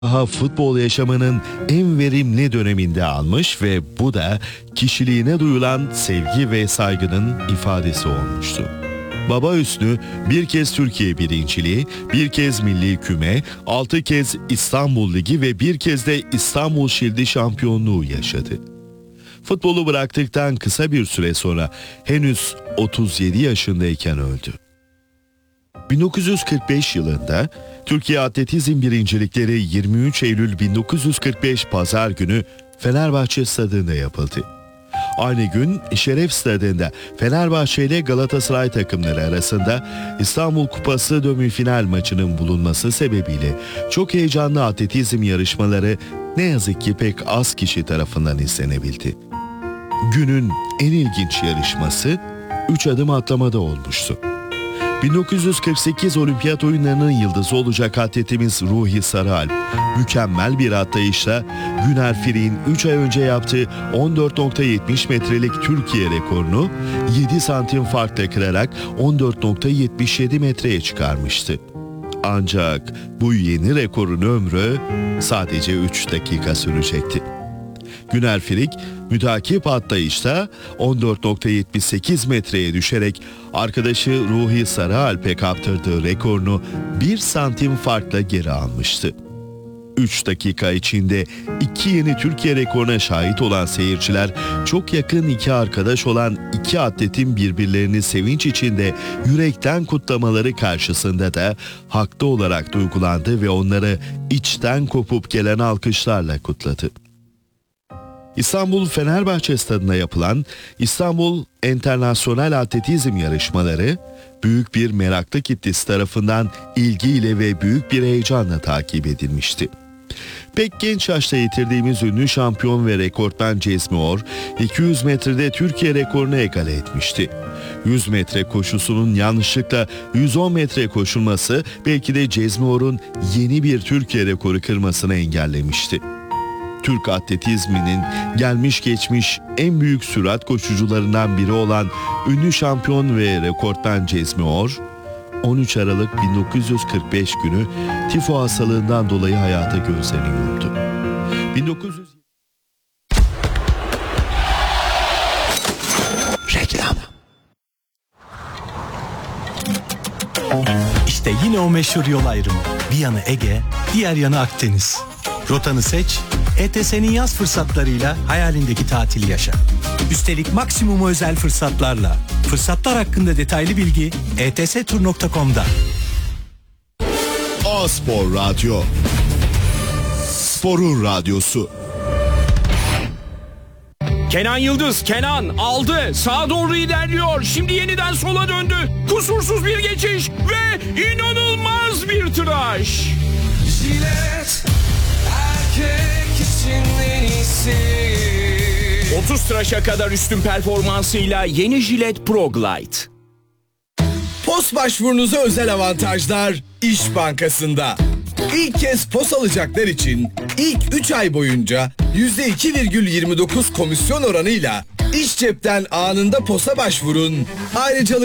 Daha futbol yaşamının en verimli döneminde almış ve bu da kişiliğine duyulan sevgi ve saygının ifadesi olmuştu. Baba Hüsnü bir kez Türkiye birinciliği, bir kez milli küme, 6 kez İstanbul Ligi ve bir kez de İstanbul Şildi şampiyonluğu yaşadı. Futbolu bıraktıktan kısa bir süre sonra henüz 37 yaşındayken öldü. 1945 yılında Türkiye Atletizm Birincilikleri 23 Eylül 1945 Pazar günü Fenerbahçe Stadı'nda yapıldı. Aynı gün Şeref Stadı'nda Fenerbahçe ile Galatasaray takımları arasında İstanbul Kupası demi-final maçının bulunması sebebiyle çok heyecanlı atletizm yarışmaları ne yazık ki pek az kişi tarafından izlenebildi. Günün en ilginç yarışması 3 adım atlamada olmuştu. 1948 Olimpiyat Oyunları'nın yıldızı olacak atletimiz Ruhi Sarıalp, mükemmel bir atlayışla Güner Firik'in 3 ay önce yaptığı 14.70 metrelik Türkiye rekorunu 7 santim farkla kırarak 14.77 metreye çıkarmıştı. Ancak bu yeni rekorun ömrü sadece 3 dakika sürecekti. Güner Firik mütakip atlayışta 14.78 metreye düşerek arkadaşı Ruhi Sarıalp'e kaptırdığı rekorunu 1 santim farkla geri almıştı. 3 dakika içinde 2 yeni Türkiye rekoruna şahit olan seyirciler çok yakın 2 arkadaş olan 2 atletin birbirlerini sevinç içinde yürekten kutlamaları karşısında da haklı olarak duygulandı ve onları içten kopup gelen alkışlarla kutladı. İstanbul Fenerbahçe Stadı'nda yapılan İstanbul Enternasyonel Atletizm Yarışmaları büyük bir meraklı kitlesi tarafından ilgiyle ve büyük bir heyecanla takip edilmişti. Pek genç yaşta yitirdiğimiz ünlü şampiyon ve rekortmen Cezmi Or, 200 metrede Türkiye rekorunu egale etmişti. 100 metre koşusunun yanlışlıkla 110 metre koşulması belki de Cezmi Or'un yeni bir Türkiye rekoru kırmasını engellemişti. Türk atletizminin gelmiş geçmiş en büyük sürat koşucularından biri olan ünlü şampiyon ve rekortmen Cezmi Or, 13 Aralık 1945 günü tifo hastalığından dolayı hayata gözlerini yumdu. Reklam. İşte yine o meşhur yol ayrımı. Bir yanı Ege, diğer yanı Akdeniz. Rotanı seç, ETS'nin yaz fırsatlarıyla hayalindeki tatili yaşa. Üstelik maksimum özel fırsatlarla. Fırsatlar hakkında detaylı bilgi etstur.com'da. A-Spor Radyo, sporun radyosu. Kenan Yıldız, Kenan aldı, sağa doğru ilerliyor, şimdi yeniden sola döndü, kusursuz bir geçiş ve inanılmaz bir tıraş. Jilet, erkek için en iyisi. 30 tıraşa kadar üstün performansıyla yeni Jilet Pro Glide. POS başvurunuza özel avantajlar İş Bankası'nda. İlk kez POS alacaklar için ilk 3 ay boyunca %2,29 komisyon oranıyla İş Cep'ten anında POS'a başvurun. Ayrıca